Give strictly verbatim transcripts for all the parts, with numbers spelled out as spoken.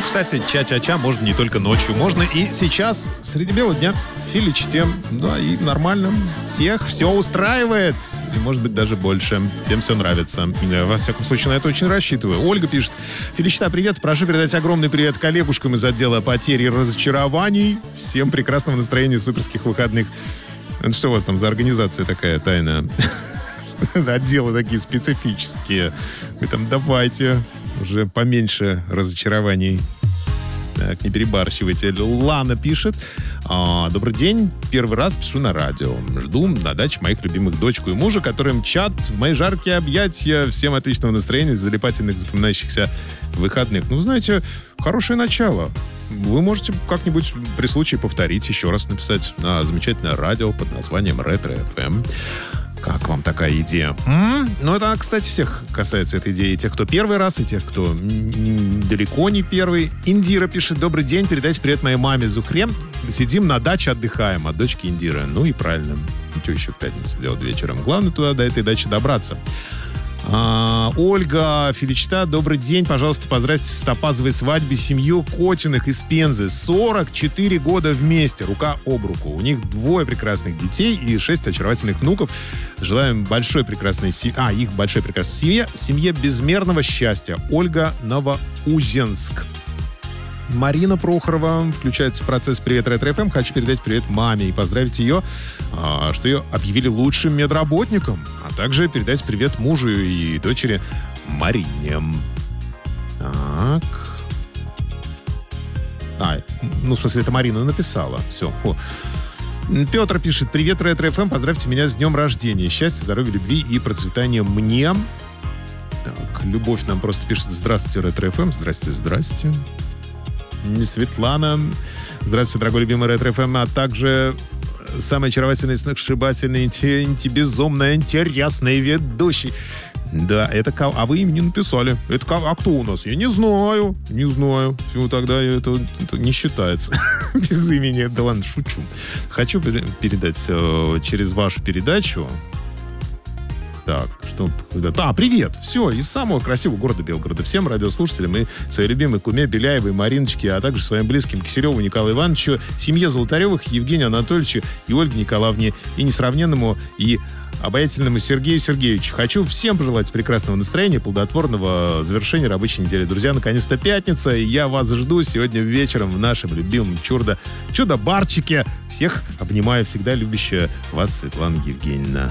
кстати, ча-ча-ча можно не только ночью. Можно и сейчас, среди бела дня, в Филичте. Да, и нормально. Всех все устраивает. И, может быть, даже больше. Всем все нравится. Я, во всяком случае, на это очень рассчитываю. Ольга пишет. Филичта, привет. Прошу передать огромный привет коллегушкам из отдела потери и разочарований. Всем прекрасного настроения, суперских выходных. Это что у вас там за организация такая тайная? Отделы такие специфические. Вы там давайте уже поменьше разочарований. Так, не перебарщивайте. Лана пишет. А, добрый день. Первый раз пишу на радио. Жду на даче моих любимых дочку и мужа, которые мчат в мои жаркие объятия. Всем отличного настроения, залипательных, запоминающихся выходных. Ну, знаете, хорошее начало. Вы можете как-нибудь при случае повторить, еще раз написать на замечательное радио под названием Ретро эф эм. Как вам такая идея? М-м? Ну, это, кстати, всех касается этой идеи. Тех, кто первый раз, и тех, кто н- далеко не первый. Индира пишет. Добрый день, передайте привет моей маме Зухре. Сидим на даче, отдыхаем от дочки Индиры. Ну и правильно. Что еще в пятницу делать вечером? Главное туда, до этой дачи добраться. А, Ольга Филичта, добрый день. Пожалуйста, поздравьте с топазовой свадьбой семью Котиных из Пензы. сорок четыре года вместе, рука об руку. У них двое прекрасных детей и шесть очаровательных внуков. Желаем большой прекрасной семье, а, их большой прекрасной семье, семье безмерного счастья. Ольга, Новоузенск. Марина Прохорова включается в процесс «Привет, Ретро эф эм». Хочу передать привет маме и поздравить ее, а, что ее объявили лучшим медработником. А также передать привет мужу и дочери Марине. Так. А, ну, в смысле, это Марина написала. Все. О. Петр пишет. Привет, Ретро эф эм. Поздравьте меня с днем рождения. Счастья, здоровья, любви и процветания мне. Так, Любовь нам просто пишет. Здравствуйте, Ретро эф эм. Здрасте, здрасте. Светлана. Здравствуйте, дорогой любимый Ретро эф эм, а также самый очаровательный, сногсшибательный, инти, безумно интересный ведущий. Да, это кого? А вы им не написали. Это кого? А кто у нас? Я не знаю. Не знаю. Все, тогда это, это не считается. Без имени. Да ладно, шучу. Хочу передать э, через вашу передачу. Так, что... А, привет! Все, из самого красивого города Белгорода. Всем радиослушателям и своей любимой куме Беляевой, Мариночке, а также своим близким Киселеву Николаю Ивановичу, семье Золотаревых, Евгению Анатольевичу и Ольге Николаевне, и несравненному, и обаятельному Сергею Сергеевичу. Хочу всем пожелать прекрасного настроения, плодотворного завершения рабочей недели. Друзья, наконец-то пятница, и я вас жду сегодня вечером в нашем любимом чудо, чудо-барчике. Всех обнимаю, всегда любящая вас Светлана Евгеньевна.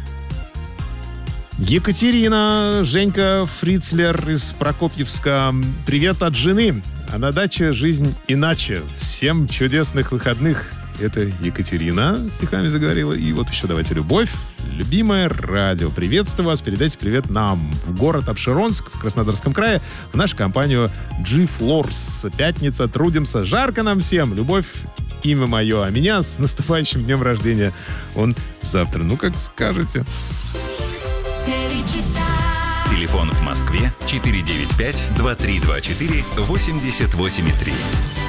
Екатерина, Женька Фрицлер из Прокопьевска. Привет от жены. А на даче жизнь иначе. Всем чудесных выходных. Это Екатерина стихами заговорила. И вот еще давайте любовь. Любимое радио. Приветствую вас. Передайте привет нам в город Апшеронск в Краснодарском крае в нашу компанию G-Floors. Пятница. Трудимся. Жарко нам всем. Любовь. Имя мое. А меня с наступающим днем рождения. Он завтра. Ну, как скажете. Телефон в Москве четыре девять пять два три два четыре восемьдесят восемь три.